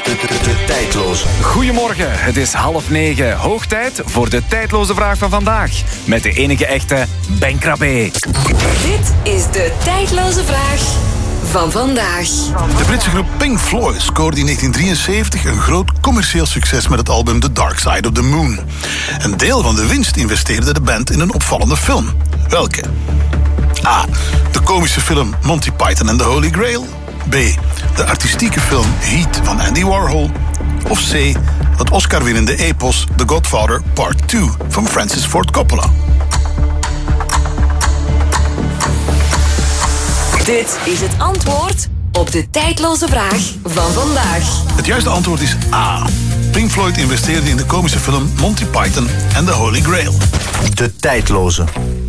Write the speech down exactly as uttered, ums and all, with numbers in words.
De tijdloze. Goedemorgen, het is half negen. Hoog tijd voor de tijdloze vraag van vandaag. Met de enige echte Ben Krabbe. Dit is de tijdloze vraag van vandaag. De Britse groep Pink Floyd scoorde in negentien drieënzeventig een groot commercieel succes met het album The Dark Side of the Moon. Een deel van de winst investeerde de band in een opvallende film. Welke? A. De komische film Monty Python and the Holy Grail. B. De artistieke film Heat van Andy Warhol. Of C. Het Oscar-winnende epos The Godfather Part twee van Francis Ford Coppola. Dit is het antwoord op de tijdloze vraag van vandaag. Het juiste antwoord is A. Pink Floyd investeerde in de komische film Monty Python and the Holy Grail. De tijdloze.